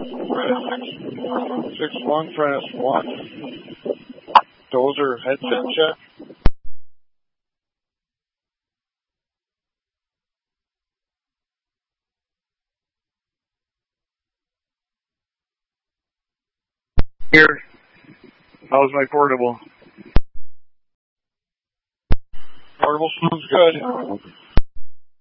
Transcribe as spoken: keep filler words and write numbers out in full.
six one, Prentice one. Dozer headset check. Here. How's my portable? Portable sounds good.